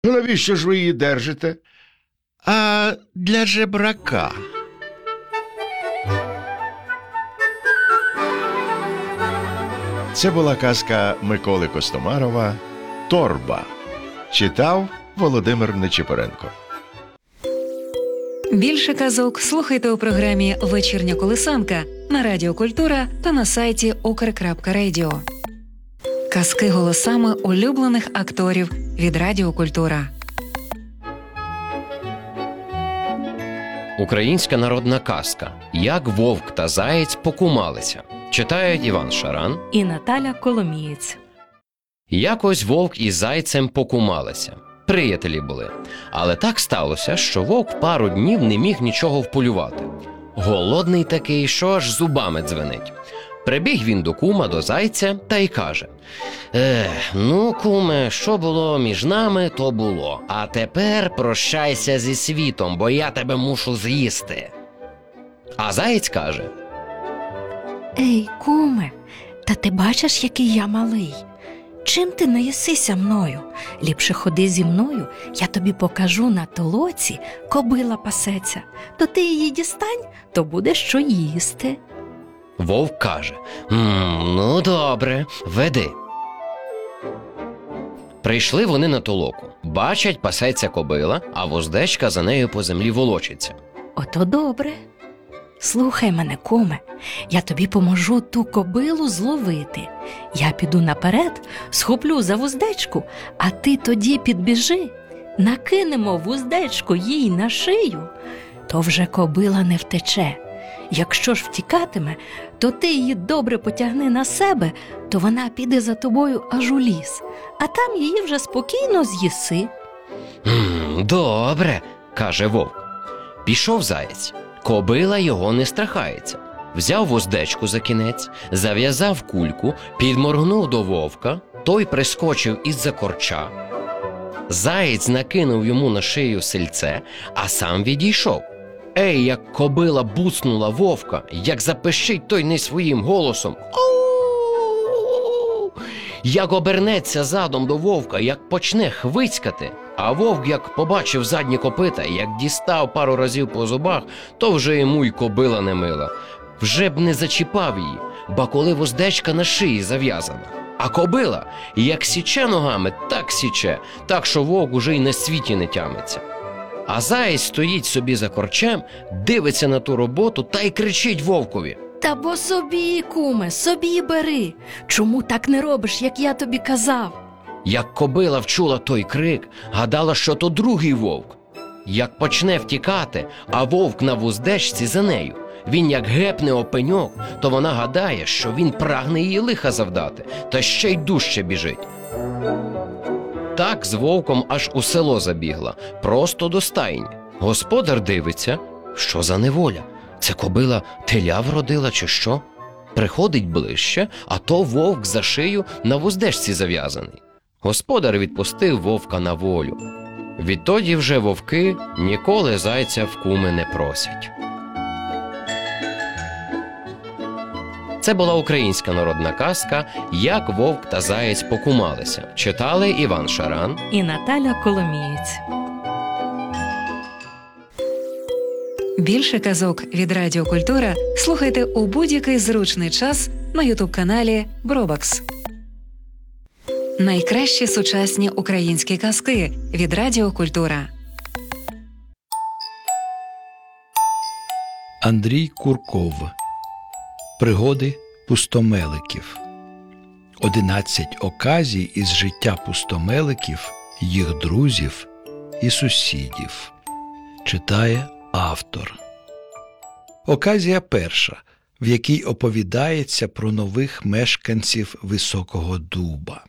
Навіщо ж ви її держите? А для жебрака. Це була казка Миколи Костомарова «Торба». Читав Володимир Нечипоренко. Більше казок слухайте у програмі «Вечірня колисанка» на Радіо Культура та на сайті ukr.radio. Казки голосами улюблених акторів від Радіо Культура. Українська народна казка «Як вовк та заєць покумалися». Читають Іван Шаран і Наталя Коломієць. Якось вовк із зайцем покумалися. Приятелі були. Але так сталося, що вовк пару днів не міг нічого вполювати. Голодний такий, що аж зубами дзвенить. Прибіг він до кума, до зайця, та й каже: ну, куме, що було між нами, то було. А тепер прощайся зі світом, бо я тебе мушу з'їсти. А заєць каже: Ей, куме, та ти бачиш, який я малий? Чим ти не їсися мною? Ліпше ходи зі мною, я тобі покажу на толоці, кобила пасеться. То ти її дістань, то буде що їсти. Вовк каже: ну добре, веди. Прийшли вони на толоку. Бачать, пасеться кобила, а вуздечка за нею по землі волочиться. Ото добре. Слухай мене, куме, я тобі поможу ту кобилу зловити. Я піду наперед, схоплю за вуздечку, а ти тоді підбіжи, накинемо вуздечку їй на шию, то вже кобила не втече. Якщо ж втікатиме, то ти її добре потягни на себе, то вона піде за тобою аж у ліс, а там її вже спокійно з'їси. Добре, каже вовк. Пішов заєць. Кобила його не страхається. Взяв вуздечку за кінець, зав'язав кульку, підморгнув до вовка, той прискочив із-за корча. Заєць накинув йому на шию сельце, а сам відійшов. Ей, як кобила буцнула вовка, як запищить той не своїм голосом. Ау! Як обернеться задом до вовка, як почне хвицькати, а вовк, як побачив задні копита, як дістав пару разів по зубах, то вже йому й кобила не мила. Вже б не зачіпав її, ба коли вуздечка на шиї зав'язана. А кобила, як січе ногами, так січе, так що вовк уже й на світі не тямиться. А заєць стоїть собі за корчем, дивиться на ту роботу та й кричить вовкові: Та бо собі, куме, собі бери. Чому так не робиш, як я тобі казав? Як кобила вчула той крик, гадала, що то другий вовк. Як почне втікати, а вовк на вуздечці за нею, він як гепне о пеньок, то вона гадає, що він прагне її лиха завдати, та ще й дужче біжить. Так з вовком аж у село забігла, просто до стайні. Господар дивиться, що за неволя? Це кобила теля вродила чи що? Приходить ближче, а то вовк за шию на вуздечці зав'язаний. Господар відпустив вовка на волю. Відтоді вже вовки ніколи зайця в куми не просять. Це була українська народна казка «Як вовк та заєць покумалися». Читали Іван Шаран і Наталя Коломієць. Більше казок від Радіо Культура слухайте у будь-який зручний час на ютуб-каналі Бробакс. Найкращі сучасні українські казки від Радіо Культура. Андрій Курков. Пригоди пустомеликів. 11 оказій із життя пустомеликів, їх друзів і сусідів. Читає автор. Оказія перша, в якій оповідається про нових мешканців Високого Дуба.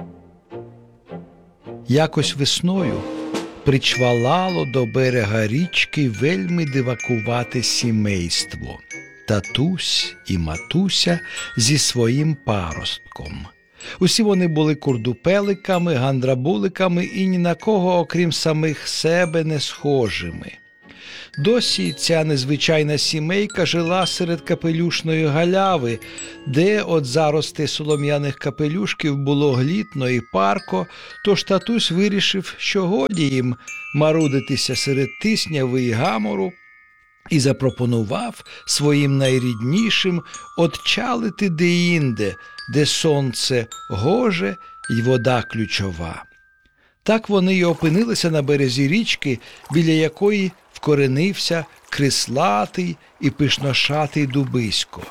Якось весною причвалало до берега річки вельми дивакувате сімейство – татусь і матуся зі своїм паростком. Усі вони були курдупеликами, гандрабуликами і ні на кого, окрім самих себе, не схожими. Досі ця незвичайна сімейка жила серед капелюшної галяви, де от зарости солом'яних капелюшків було глітно і парко, тож татусь вирішив, що годі їм марудитися серед тисняви й гамору, і запропонував своїм найріднішим отчалити деінде, де сонце гоже й вода ключова. Так вони й опинилися на березі річки, біля якої вкоренився крислатий і пишношатий дубисько.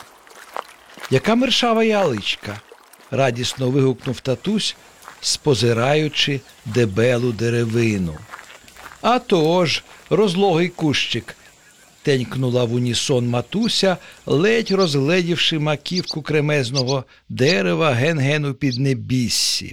«Яка мершава яличка!» – радісно вигукнув татусь, спозираючи дебелу деревину. «А тож, розлогий кущик!» – тенькнула в унісон матуся, ледь розгледівши маківку кремезного дерева ген-ген у піднебіссі.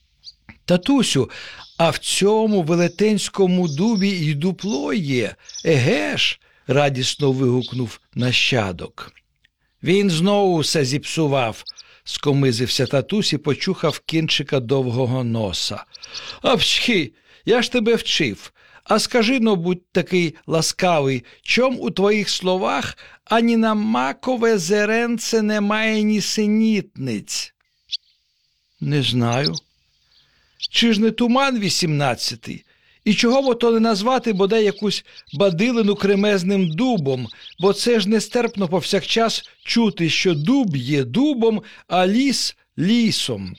«Татусю, а в цьому велетенському дубі й дупло є, еге ж!» – радісно вигукнув нащадок. «Він знову все зіпсував», – скомизився татусь і почухав кінчика довгого носа. «Апчхи, я ж тебе вчив. А скажи-но, будь такий ласкавий, чом у твоїх словах ані на макове зеренце немає ні синітниць?» «Не знаю». «Чи ж не туман 18-й? І чого бо то не назвати бодай якусь бадилину кремезним дубом, бо це ж нестерпно повсякчас чути, що дуб є дубом, а ліс – лісом».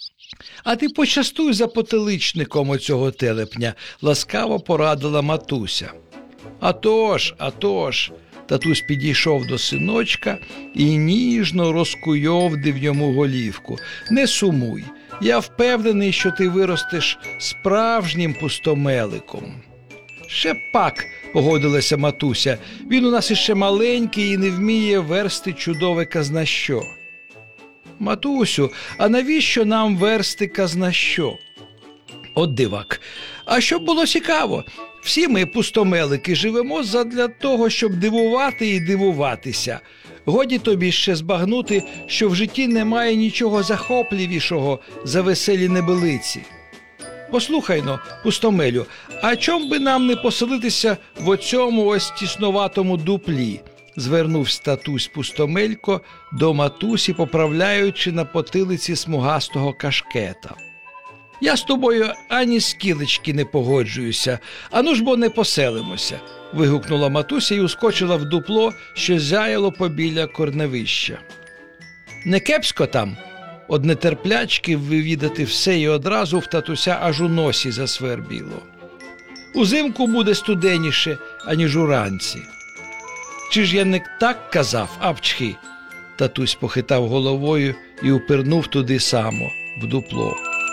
«А ти почастуй за потиличником оцього телепня», – ласкаво порадила матуся. «А тож», – татусь підійшов до синочка і ніжно розкуйовдив йому голівку. «Не сумуй, я впевнений, що ти виростеш справжнім пустомеликом». «Ще пак», – погодилася матуся, – «він у нас іще маленький і не вміє версти чудове казнащо». «Матусю, а навіщо нам версти казнащо?» «От дивак, а щоб було цікаво, всі ми, пустомелики, живемо задля того, щоб дивувати і дивуватися. Годі тобі ще збагнути, що в житті немає нічого захопливішого за веселі небелиці. Послухай-но, пустомелю, а чом би нам не поселитися в оцьому ось тісноватому дуплі?» Звернувся татусь пустомелько до матусі, поправляючи на потилиці смугастого кашкета. «Я з тобою ані скілечки не погоджуюся, ану ж бо не поселимося», – вигукнула матуся і ускочила в дупло, що зяяло побіля корневища. «Не кепсько там?» – од нетерплячки вивідати все і одразу в татуся аж у носі засвербіло. «Узимку буде студеніше, аніж уранці». «Чи ж я не так казав, апчхи?» Татусь похитав головою і упирнув туди само, в дупло.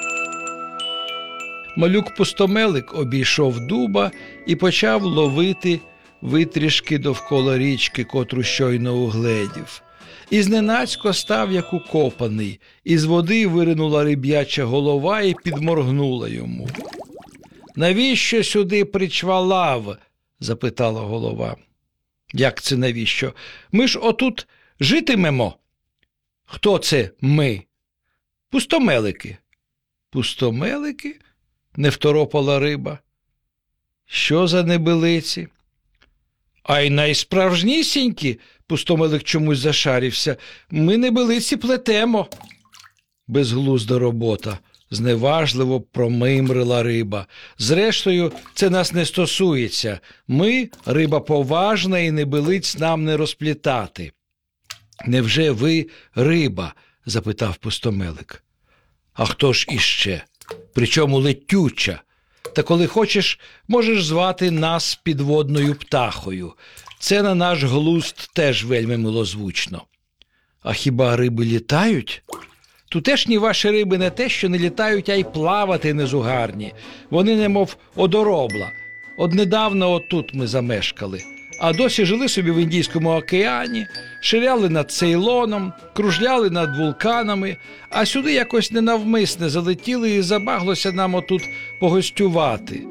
Малюк-пустомелик обійшов дуба і почав ловити витрішки довкола річки, котру щойно угледів. І зненацько став як укопаний, із води виринула риб'яча голова і підморгнула йому. «Навіщо сюди причвалав?» – запитала голова. «Як це навіщо? Ми ж отут житимемо». «Хто це ми?» «Пустомелики». «Пустомелики?» – не второпала риба. «Що за небелиці?» «А й найсправжнісінькі», – пустомелик чомусь зашарівся, – «ми небелиці плетемо». «Безглузда робота», – зневажливо промимрила риба. «Зрештою, це нас не стосується. Ми – риба поважна і небелиць нам не розплітати». «Невже ви риба?» – запитав пустомелик. «А хто ж іще? Причому летюча. Та коли хочеш, можеш звати нас підводною птахою. Це на наш глузд теж вельми милозвучно». «А хіба риби літають?» «Тутешні ваші риби не те, що не літають, а й плавати незугарні. Вони немов одоробла. Однедавна отут ми замешкали. А досі жили собі в Індійському океані, ширяли над Цейлоном, кружляли над вулканами, а сюди якось ненавмисне залетіли і забаглося нам отут погостювати.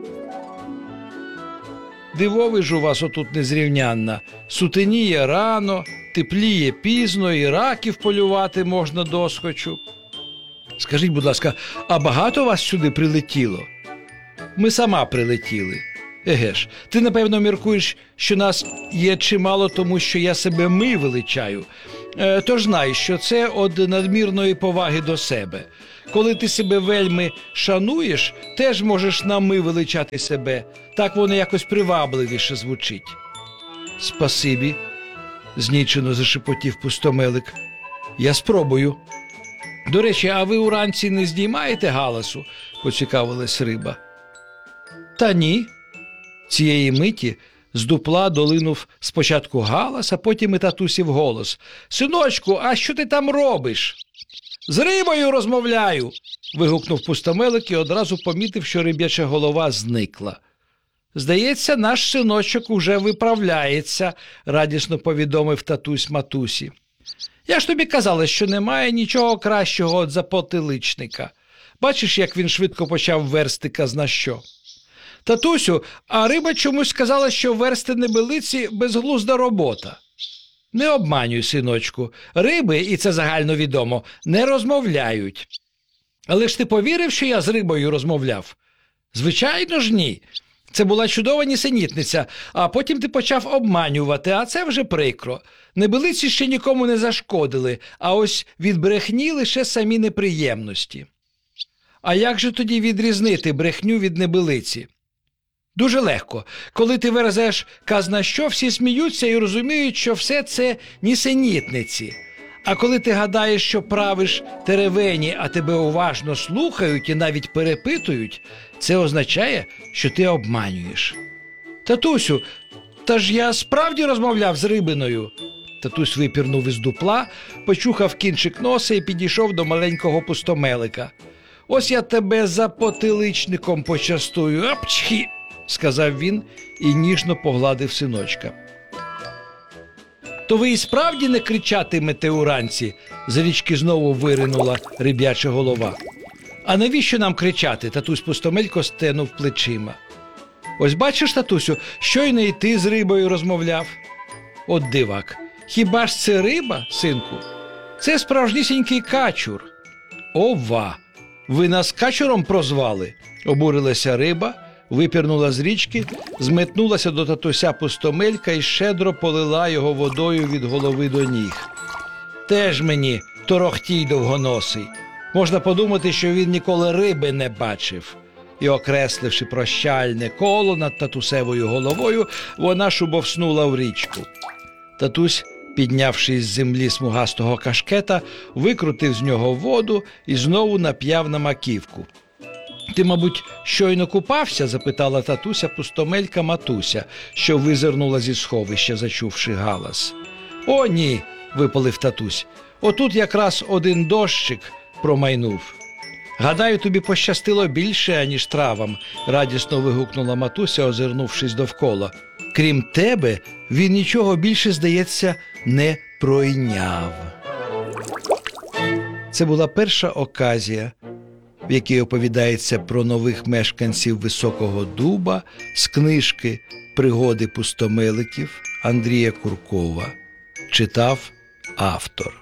Дивовиж у вас отут незрівнянна. Сутеніє рано, тепліє пізно, і раків полювати можна досхочу». «Скажіть, будь ласка, а багато вас сюди прилетіло?» «Ми сама прилетіли». Еге ж, ти, напевно, міркуєш, що нас є чимало, тому що я себе ми величаю. Тож знай, що це од надмірної поваги до себе. Коли ти себе вельми шануєш, теж можеш на ми величати себе. Так воно якось привабливіше звучить. Спасибі, знічено зашепотів Пустомелик. Я спробую. До речі, а ви уранці не здіймаєте галасу? Поцікавилась риба. Та ні. Цієї миті з дупла долинув спочатку галас, а потім і татусів голос. Синочку, а що ти там робиш? З рибою розмовляю. Вигукнув Пустомелик і одразу помітив, що риб'яча голова зникла. Здається, наш синочок уже виправляється, радісно повідомив татусь матусі. Я ж тобі казала, що немає нічого кращого от запотиличника. Бачиш, як він швидко почав версти казна що. Татусю, а риба чомусь сказала, що версти небелиці безглузда робота. Не обманюй, синочку. Риби, і це загальновідомо, не розмовляють. Але ж ти повірив, що я з рибою розмовляв? Звичайно ж ні. Це була чудова нісенітниця, а потім ти почав обманювати, а це вже прикро. Небелиці ще нікому не зашкодили, а ось від брехні лише самі неприємності. А як же тоді відрізнити брехню від небелиці? Дуже легко. Коли ти верзеш казна що, всі сміються і розуміють, що все це нісенітниці. А коли ти гадаєш, що правиш теревені, а тебе уважно слухають і навіть перепитують, це означає, що ти обманюєш. Татусю, та ж я справді розмовляв з рибиною. Татусь випірнув із дупла, почухав кінчик носа і підійшов до маленького Пустомелика. Ось я тебе за потиличником почастую. Апчхі! Сказав він і ніжно погладив синочка. То ви і справді не кричатимете уранці? З річки знову виринула риб'яча голова. А навіщо нам кричати? Татусь Пустомелько стенув плечима. Ось бачиш, татусю, щойно і ти з рибою розмовляв. От дивак, хіба ж це риба, синку? Це справжнісінький качур. Ова, ви нас качуром прозвали? Обурилася риба, випірнула з річки, зметнулася до татуся Пустомелька і щедро полила його водою від голови до ніг. Теж мені торохтій довгоносий. Можна подумати, що він ніколи риби не бачив. І, окресливши прощальне коло над татусевою головою, вона шубовснула в річку. Татусь, піднявши з землі смугастого кашкета, викрутив з нього воду і знову нап'яв на маківку. «Ти, мабуть, щойно купався?» – запитала татуся Пустомелька матуся, що визирнула зі сховища, зачувши галас. «О, ні!» – випалив татусь. «Отут якраз один дощик промайнув». «Гадаю, тобі пощастило більше, аніж травам», – радісно вигукнула матуся, озирнувшись довкола. «Крім тебе, він нічого більше, здається, не пройняв». Це була перша оказія, в якій оповідається про нових мешканців Високого Дуба з книжки «Пригоди пустомеликів» Андрія Куркова. Читав автор.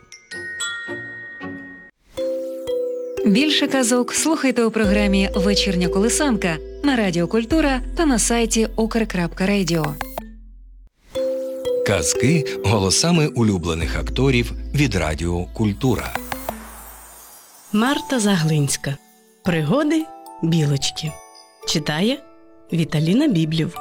Більше казок слухайте у програмі «Вечірня колисанка» на Радіо Культура та на сайті ukr.radio. Казки голосами улюблених акторів від Радіо Культура. Марта Заглинська. Пригоди білочки. Читає Віталіна Біблів.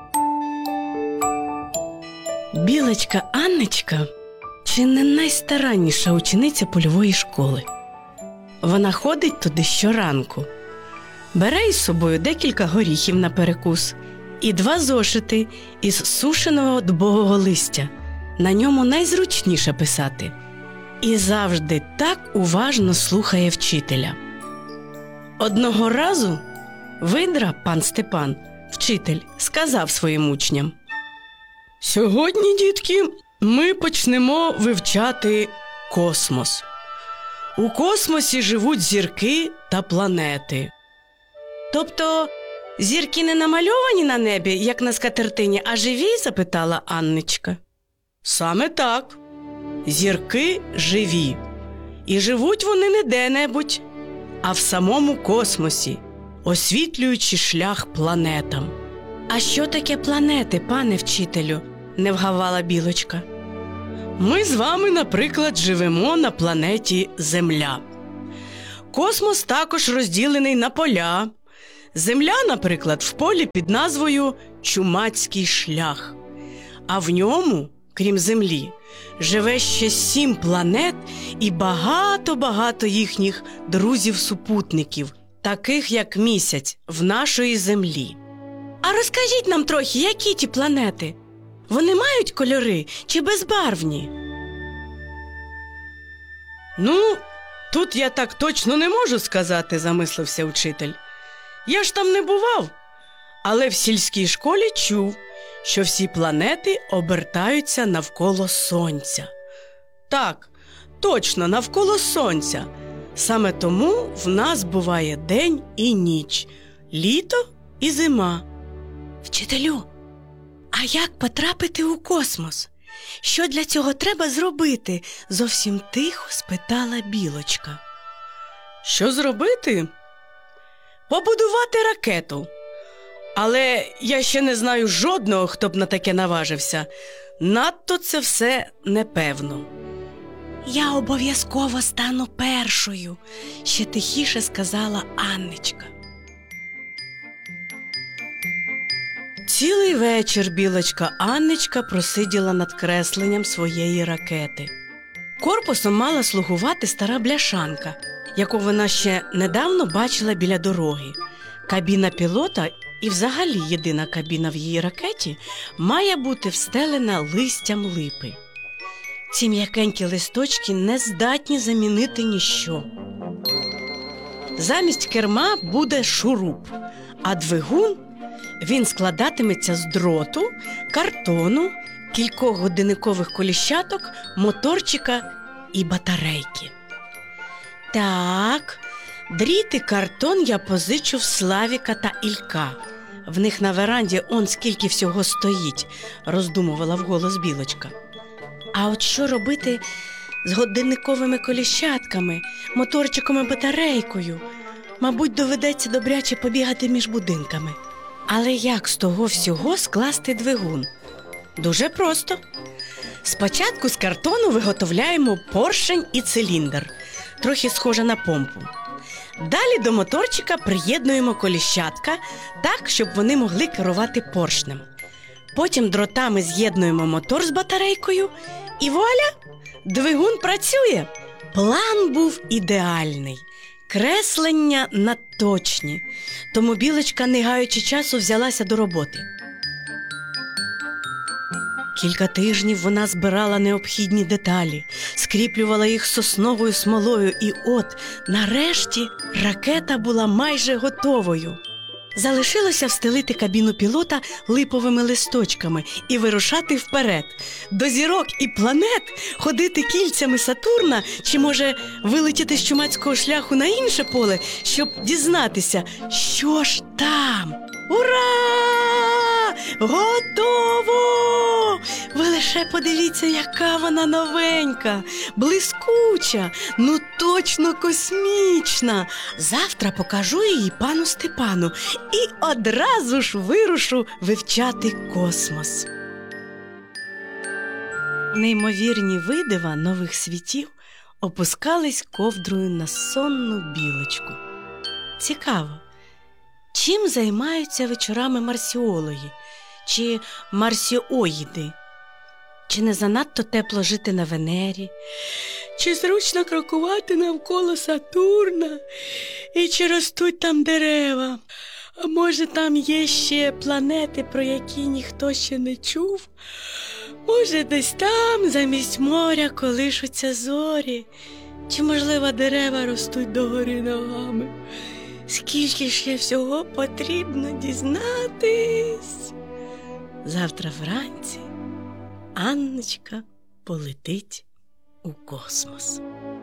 Білочка Анночка чи не найстаранніша учениця польової школи. Вона ходить туди щоранку. Бере із собою декілька горіхів на перекус і 2 зошити із сушеного дубового листя. На ньому найзручніше писати. І завжди так уважно слухає вчителя. Одного разу видра пан Степан, вчитель, сказав своїм учням: «Сьогодні, дітки, ми почнемо вивчати космос. У космосі живуть зірки та планети». «Тобто зірки не намальовані на небі, як на скатертині, а живі?» – запитала Анночка. «Саме так. Зірки живі. І живуть вони не де-небудь, а в самому космосі, освітлюючи шлях планетам. А що таке планети, пане вчителю? Не вгавала Білочка. Ми з вами, наприклад, живемо на планеті Земля. Космос також розділений на поля. Земля, наприклад, в полі під назвою Чумацький шлях. А в ньому, крім Землі, живе ще 7 планет і багато-багато їхніх друзів-супутників, таких як Місяць в нашої Землі. А розкажіть нам трохи, які ті планети? Вони мають кольори чи безбарвні? Ну, тут я так точно не можу сказати, замислився вчитель. Я ж там не бував, але в сільській школі чув, що всі планети обертаються навколо Сонця. Так, точно, навколо Сонця. Саме тому в нас буває день і ніч, літо і зима. Вчителю, а як потрапити у космос? Що для цього треба зробити? Зовсім тихо спитала Білочка. Що зробити? Побудувати ракету. Але я ще не знаю жодного, хто б на таке наважився. Надто це все непевно. Я обов'язково стану першою, ще тихіше сказала Анничка. Цілий вечір білочка Анничка просиділа над кресленням своєї ракети. Корпусом мала слугувати стара бляшанка, яку вона ще недавно бачила біля дороги. Кабіна пілота і взагалі єдина кабіна в її ракеті має бути встелена листям липи. Ці м'якенькі листочки не здатні замінити ніщо. Замість керма буде шуруп, а двигун він складатиметься з дроту, картону, кількох годинникових коліщаток, моторчика і батарейки. Так, дріт і картон я позичу в Славіка та Ілька. В них на веранді он скільки всього стоїть, роздумувала вголос Білочка. А от що робити з годинниковими коліщатками, моторчиком і батарейкою? Мабуть, доведеться добряче побігати між будинками. Але як з того всього скласти двигун? Дуже просто. Спочатку з картону виготовляємо поршень і циліндр, трохи схоже на помпу. Далі до моторчика приєднуємо коліщатка так, щоб вони могли керувати поршнем. Потім дротами з'єднуємо мотор з батарейкою і вуаля! Двигун працює! План був ідеальний. Креслення надточні. Тому Білочка, не гаючи часу, взялася до роботи. Кілька тижнів вона збирала необхідні деталі, скріплювала їх сосновою смолою і от, нарешті, ракета була майже готовою. Залишилося встелити кабіну пілота липовими листочками і вирушати вперед. До зірок і планет ходити кільцями Сатурна, чи, може, вилетіти з чумацького шляху на інше поле, щоб дізнатися, що ж там. Ура! Готово! Ви лише подивіться, яка вона новенька, блискуча, ну точно космічна. Завтра покажу її пану Степану і одразу ж вирушу вивчати космос. Неймовірні видива нових світів опускались ковдрою на сонну Білочку. Цікаво, чим займаються вечорами марсіологи чи марсіоїди? Чи не занадто тепло жити на Венері? Чи зручно крокувати навколо Сатурна? І чи ростуть там дерева? А може, там є ще планети, про які ніхто ще не чув? Може, десь там, замість моря, колишуться зорі? Чи, можливо, дерева ростуть догори ногами? Скільки ще всього потрібно дізнатись? Завтра вранці Анночка полетить у космос.